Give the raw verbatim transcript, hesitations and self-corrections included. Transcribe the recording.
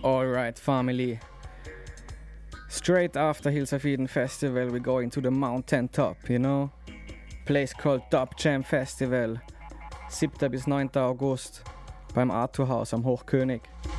Alright, family. Straight after Hills of Eden Festival, we're going to the mountain top, you know? Place called Top Jam Festival. siebter bis neunter August beim Arthurhaus am Hochkönig.